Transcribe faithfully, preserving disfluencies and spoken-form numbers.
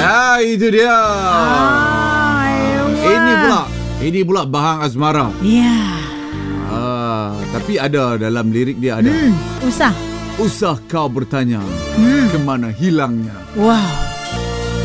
Ah, itu dia. Ah, Ini pula, ini pula Bahang Asmara. Ya. Ah, tapi ada dalam lirik dia ada. Hmm, usah. Usah kau bertanya Hmm. kemana hilangnya. Wow.